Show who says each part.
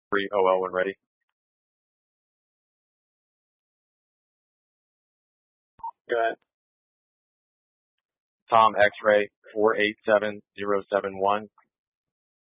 Speaker 1: 3OL when ready.
Speaker 2: Go ahead.
Speaker 1: Tom X-ray 487071.